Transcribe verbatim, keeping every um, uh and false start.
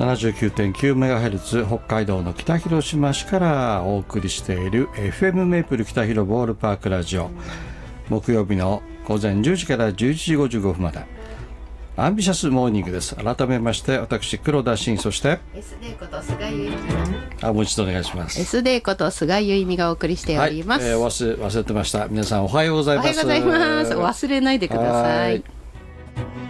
ななじゅうきゅうてんきゅうメガヘルツ 北海道の北広島市からお送りしている エフエム メープル北広ボールパークラジオ、木曜日の午前じゅうじからじゅういちじごじゅうごふんまでアンビシャスモーニングです。改めまして私黒田真、そしてエスデー こと菅由美あもう一度お願いします。 エスデー こと菅由美がお送りしております、 はい、えー、忘れ、忘れてました。皆さんおはようございます。 おはようございます。忘れないでください。